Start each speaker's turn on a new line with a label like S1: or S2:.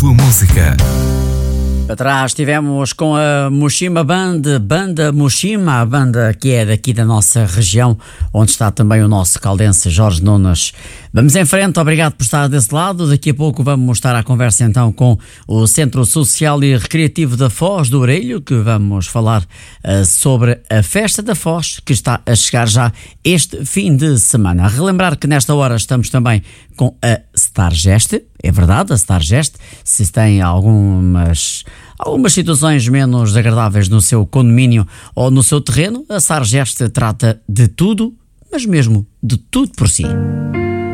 S1: tua música.
S2: Atrás estivemos com a Mushima Banda Mushima, a banda que é daqui da nossa região, onde está também o nosso caldense Jorge Nunes. Vamos em frente, obrigado por estar desse lado. Daqui a pouco vamos estar à conversa então com o Centro Social e Recreativo da Foz do Orelho, que vamos falar sobre a Festa da Foz, que está a chegar já este fim de semana. A relembrar que nesta hora estamos também com a Stargest, é verdade, a Stargest, se tem algumas situações menos agradáveis no seu condomínio ou no seu terreno, a Stargest trata de tudo, mas mesmo de tudo por si.